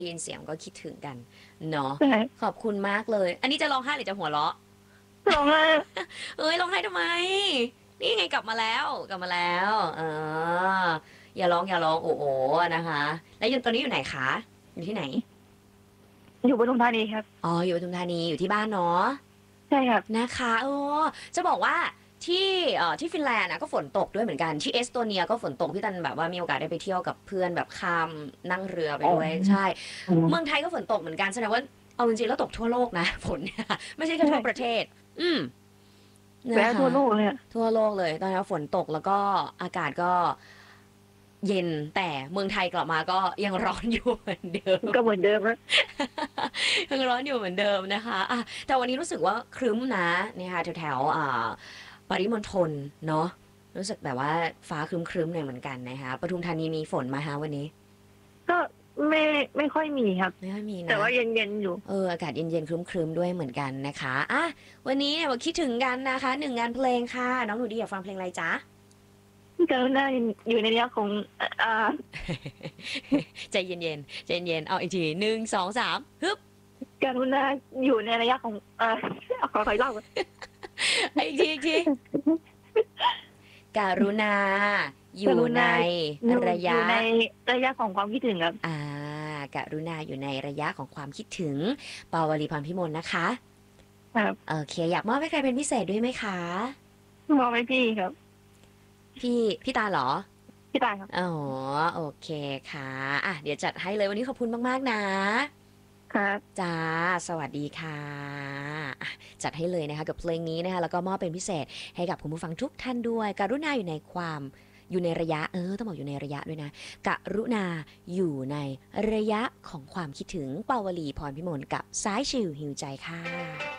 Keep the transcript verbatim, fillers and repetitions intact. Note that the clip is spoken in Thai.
ได้ยินเสียงก็คิดถึงกันเนาะใช่ขอบคุณมากเลย อันนี้จะร้องไห้หรือจะหัวเราะร้องไห้เอ้ยร้องไห้ทำไมนี่ไงกลับมาแล้วกลับมาแล้วเอออย่าร้องอย่าร้องโอ้โหนะคะแล้วยตอนนี้อยู่ไหนคะอยู่ที่ไหนอยู่ปทุมธานีครับอ๋ออยู่ปทุมธานีอยู่ที่บ้านเนาะใช่ครับนะคะโอ้จะบอกว่าที่เอ่อที่ฟินแลนด์นะก็ฝนตกด้วยเหมือนกันที่เอสโตเนียก็ฝนตกพี่ตันแบบว่ามีโอกาสได้ไปเที่ยวกับเพื่อนแบบข้ามนั่งเรือไปด้วยใช่เมืองไทยก็ฝนตกเหมือนกันแสดงว่าเอาจริงๆแล้วตกทั่วโลกนะฝนเนี่ยไม่ใช่แค่ทั่วประเทศ อืมแวะนะคะทั่วโลกเลยอะทั่วโลกเลยตอนนี้ฝนตกแล้วก็อากาศก็เย็นแต่เมืองไทยกลับมาก็ยังร้อนอยู่เหมือนเดิมก็เหมือนเดิมนะยังร้อนอยู่เหมือนเดิมนะคะอ่ะแต่วันนี้รู้สึกว่าครึ้มนะเนี่ยค่ะแถวๆอ่าปริมณฑลเนาะรู้สึกแบบว่าฟ้าครึ้มๆหน่อยเหมือนกันนะคะปทุมธานีมีฝนมาฮะวันนี้ก็ไม่ไม่ค่อยมีครับไม่ค่อยมีแต่นะว่าเย็นๆอยู่เอออากาศเย็นๆครึ้มๆด้วยเหมือนกันนะคะอ่ะวันนี้เนี่ยคิดถึงกันนะคะหนึ่งงานเพลงค่ะน้องหนูดีอยากฟังเพลงอะไรจ๊ะกรุณาอยู่ในระยะของอ่าใจเย็นๆใจเย็นๆเอาอีกทีหนึ่งสองสามฮึบกรุณาอยู่ในระยะของอ่าขอขออีกรอบอีกทีอีกทีกรุณาอยู่ในระอยู่ยะในระยะของความคิดถึงครับอ่ากรุณาอยู่ในระยะของความคิดถึงปาวลีพรพิมลนะคะครับโอเคอยากมอบให้ใครเป็นพิเศษด้วยไหมคะมองไปพี่ครับพี่พี่ตาเหรอพี่ตายครับอ๋อโอเคค่ะอ่ะเดี๋ยวจัดให้เลยวันนี้ขอบคุณมากๆนะครับจ้าสวัสดีค่ะอ่ะจัดให้เลยนะคะกับเพลงนี้นะคะแล้วก็มอบเป็นพิเศษให้กับคุณผู้ฟังทุกท่านด้วยกรุณาอยู่ในความอยู่ในระยะเออต้องบอกอยู่ในระยะด้วยนะกรุณาอยู่ในระยะของความคิดถึงปาวลีพรพิมลกับสายชิวหิวใจค่ะ